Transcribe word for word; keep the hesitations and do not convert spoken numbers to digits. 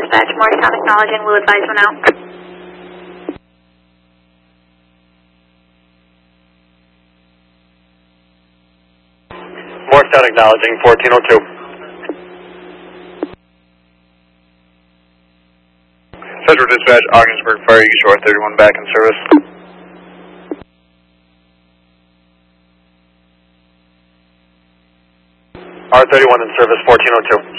dispatch, Morristown acknowledging, we'll advise when out. Morristown acknowledging, fourteen oh two. Central Dispatch, Ogdensburg Fire, Eagle Shore thirty-one back in service. R thirty-one in service, fourteen oh two.